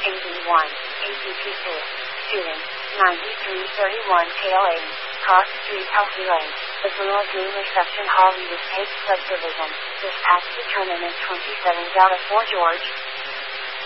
AD1, ADP2. Student, 9331 KLA, Cross Street, Healthy Lane, the Blue Lagoon Reception Hall, Edith Page Subdivision. This act determinant 27 Dallas 4 George.